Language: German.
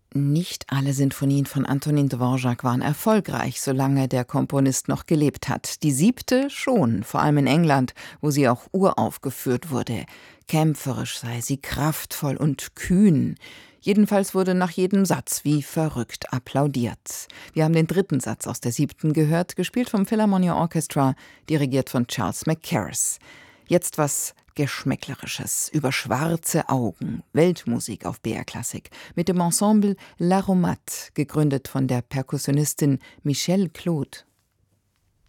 Nicht alle Sinfonien von Antonin Dvorak waren erfolgreich, solange der Komponist noch gelebt hat. Die 7. schon, vor allem in England, wo sie auch uraufgeführt wurde. Kämpferisch sei sie, kraftvoll und kühn. Jedenfalls wurde nach jedem Satz wie verrückt applaudiert. Wir haben den 3. Satz aus der 7. gehört, gespielt vom Philharmonia Orchestra, dirigiert von Charles Mackerras. Jetzt was Geschmäcklerisches über schwarze Augen, Weltmusik auf BR Klassik, mit dem Ensemble L'Aromat, gegründet von der Perkussionistin Michelle Claude.